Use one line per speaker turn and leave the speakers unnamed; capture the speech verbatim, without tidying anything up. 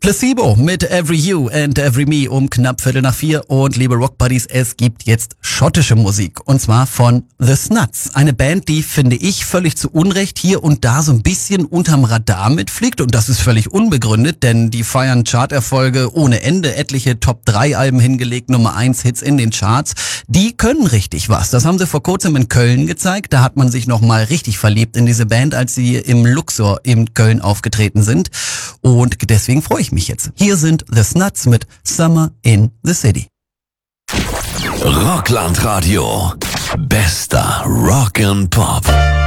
Placebo mit Every You and Every Me um knapp Viertel nach vier. Und liebe Rock Buddies, es gibt jetzt schottische Musik. Und zwar von The Snuts. Eine Band, die, finde ich, völlig zu Unrecht hier und da so ein bisschen unterm Radar mitfliegt. Und das ist völlig unbegründet, denn die feiern Charterfolge ohne Ende, etliche Top drei Alben hingelegt, Nummer eins Hits in den Charts. Die können richtig was. Das haben sie vor kurzem in Köln gezeigt. Da hat man sich nochmal richtig verliebt in diese Band, als sie im Luxor in Köln aufgetreten sind. Und deswegen freue ich mich jetzt. Hier sind The Snuts mit Summer in the City.
Rockland Radio. Bester Rock and Pop.